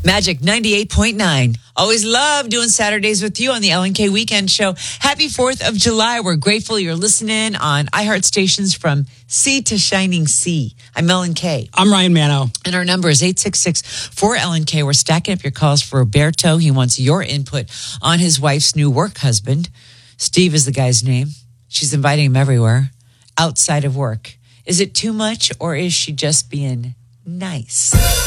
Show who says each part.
Speaker 1: Magic 98.9. Always love doing Saturdays with you on the LNK Weekend Show. Happy 4th of July. We're grateful you're listening on iHeart stations from sea to shining sea. I'm Ellen K.
Speaker 2: I'm Ryan Manno.
Speaker 1: And our number is 866-4LNK. We're stacking up your calls for Roberto. He wants your input on his wife's new work husband. Steve is the guy's name. She's inviting him everywhere outside of work. Is it too much or is she just being nice?